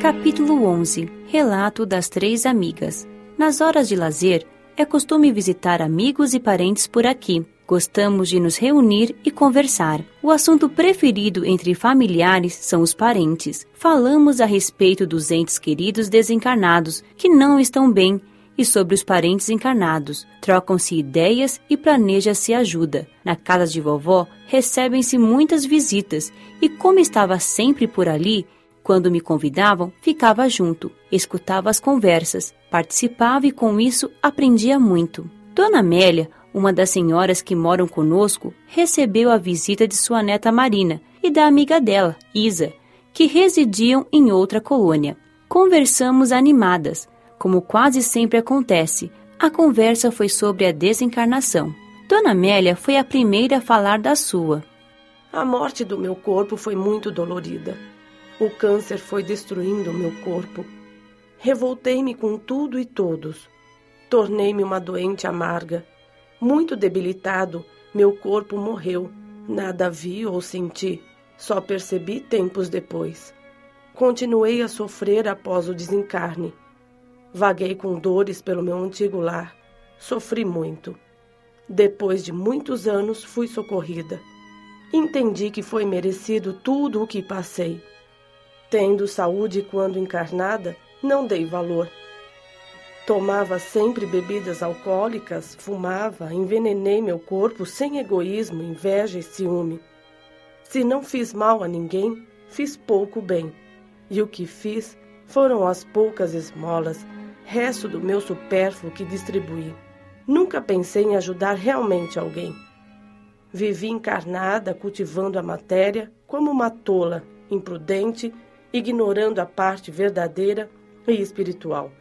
Capítulo 11. Relato das 3 amigas. Nas horas de lazer, é costume visitar amigos e parentes por aqui. Gostamos de nos reunir e conversar. O assunto preferido entre familiares são os parentes. Falamos a respeito dos entes queridos desencarnados, que não estão bem, e sobre os parentes encarnados. Trocam-se ideias e planeja-se ajuda. Na casa de vovó, recebem-se muitas visitas, e como estava sempre por ali, quando me convidavam, ficava junto, escutava as conversas, participava e com isso aprendia muito. Dona Amélia, uma das senhoras que moram conosco, recebeu a visita de sua neta Marina e da amiga dela, Isa, que residiam em outra colônia. Conversamos animadas, como quase sempre acontece. A conversa foi sobre a desencarnação. Dona Amélia foi a primeira a falar da sua. A morte do meu corpo foi muito dolorida. O câncer foi destruindo o meu corpo. Revoltei-me com tudo e todos. Tornei-me uma doente amarga. Muito debilitado, meu corpo morreu. Nada vi ou senti. Só percebi tempos depois. Continuei a sofrer após o desencarne. Vaguei com dores pelo meu antigo lar. Sofri muito. Depois de muitos anos, fui socorrida. Entendi que foi merecido tudo o que passei. Tendo saúde quando encarnada, não dei valor. Tomava sempre bebidas alcoólicas, fumava, envenenei meu corpo sem egoísmo, inveja e ciúme. Se não fiz mal a ninguém, fiz pouco bem. E o que fiz foram as poucas esmolas, resto do meu supérfluo que distribuí. Nunca pensei em ajudar realmente alguém. Vivi encarnada, cultivando a matéria, como uma tola, imprudente, ignorando a parte verdadeira e espiritual.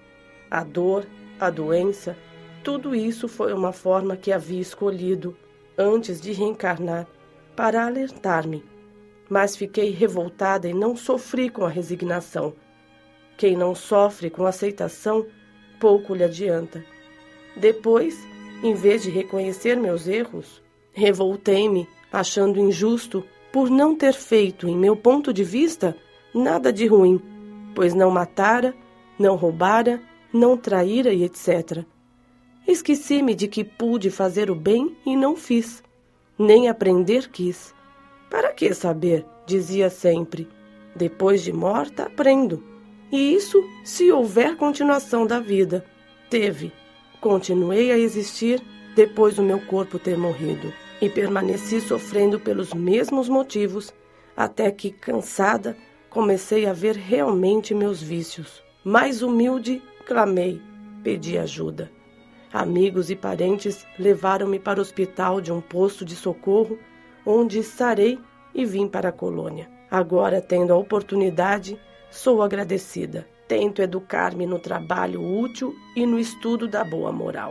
A dor, a doença, tudo isso foi uma forma que havia escolhido, antes de reencarnar, para alertar-me. Mas fiquei revoltada e não sofri com a resignação. Quem não sofre com aceitação, pouco lhe adianta. Depois, em vez de reconhecer meus erros, revoltei-me, achando injusto por não ter feito, em meu ponto de vista, nada de ruim, pois não matara, não roubara, não traíra e etc. Esqueci-me de que pude fazer o bem e não fiz, nem aprender quis. Para que saber? Dizia sempre. Depois de morta, aprendo. E isso se houver continuação da vida. Teve. Continuei a existir depois do meu corpo ter morrido. E permaneci sofrendo pelos mesmos motivos, até que, cansada, comecei a ver realmente meus vícios. Mais humilde, clamei, pedi ajuda. Amigos e parentes levaram-me para o hospital de um posto de socorro, onde sarei e vim para a colônia. Agora, tendo a oportunidade, sou agradecida. Tento educar-me no trabalho útil e no estudo da boa moral.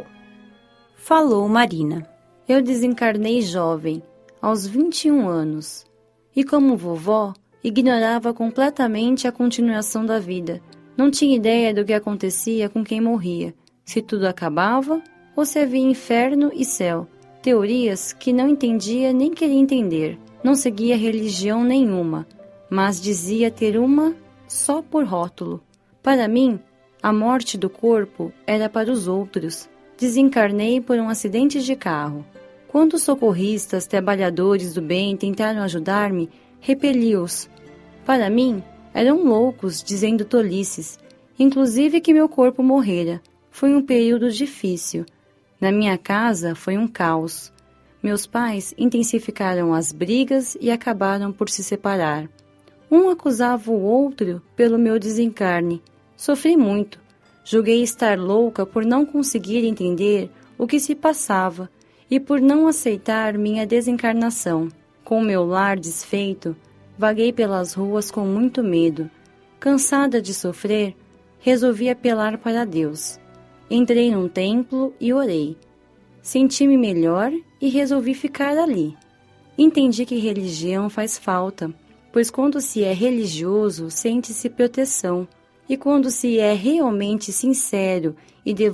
Falou Marina. Eu desencarnei jovem, aos 21 anos, e como vovó, ignorava completamente a continuação da vida. Não tinha ideia do que acontecia com quem morria, se tudo acabava ou se havia inferno e céu. Teorias que não entendia nem queria entender. Não seguia religião nenhuma, mas dizia ter uma só por rótulo. Para mim, a morte do corpo era para os outros. Desencarnei por um acidente de carro. Quando os socorristas, trabalhadores do bem tentaram ajudar-me, repeli-os. Para mim, eram loucos dizendo tolices, inclusive que meu corpo morrera. Foi um período difícil. Na minha casa foi um caos. Meus pais intensificaram as brigas e acabaram por se separar. Um acusava o outro pelo meu desencarne. Sofri muito. Julguei estar louca por não conseguir entender o que se passava e por não aceitar minha desencarnação. Com meu lar desfeito, vaguei pelas ruas com muito medo. Cansada de sofrer, resolvi apelar para Deus. Entrei num templo e orei. Senti-me melhor e resolvi ficar ali. Entendi que religião faz falta, pois quando se é religioso, sente-se proteção, e quando se é realmente sincero e